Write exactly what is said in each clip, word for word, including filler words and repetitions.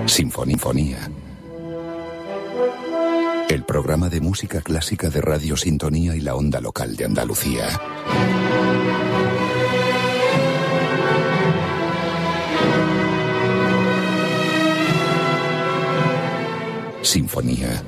Sinfonía. El programa de música clásica de Radio Sintonía y la Onda Local de Andalucía. Sinfonía.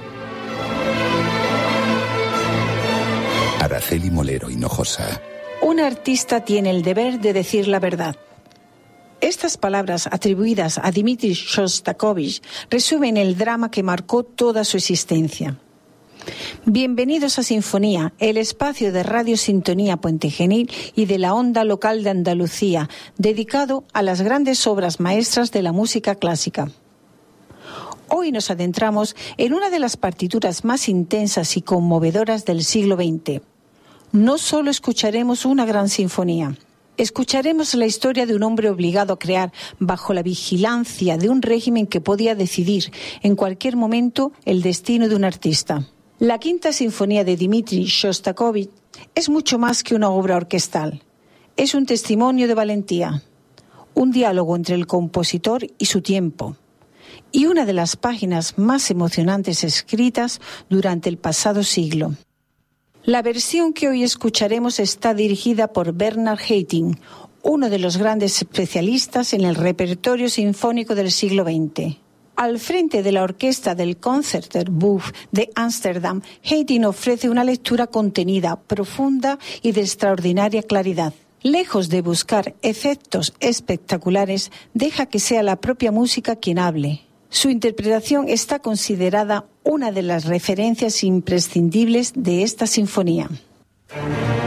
Araceli Molero Hinojosa. Un artista tiene el deber de decir la verdad. Estas palabras atribuidas a Dmitri Shostakovich resumen el drama que marcó toda su existencia. Bienvenidos a Sinfonía, el espacio de Radio Sintonía Puente Genil y de la Onda Local de Andalucía, dedicado a las grandes obras maestras de la música clásica. Hoy nos adentramos en una de las partituras más intensas y conmovedoras del siglo veinte. No solo escucharemos una gran sinfonía, escucharemos la historia de un hombre obligado a crear bajo la vigilancia de un régimen que podía decidir en cualquier momento el destino de un artista. La Quinta Sinfonía de Dmitri Shostakovich es mucho más que una obra orquestal. Es un testimonio de valentía, un diálogo entre el compositor y su tiempo, y una de las páginas más emocionantes escritas durante el pasado siglo. La versión que hoy escucharemos está dirigida por Bernard Haitink, uno de los grandes especialistas en el repertorio sinfónico del siglo veinte. Al frente de la orquesta del Concertgebouw de Ámsterdam, Haitink ofrece una lectura contenida, profunda y de extraordinaria claridad. Lejos de buscar efectos espectaculares, deja que sea la propia música quien hable. Su interpretación está considerada una de las referencias imprescindibles de esta sinfonía.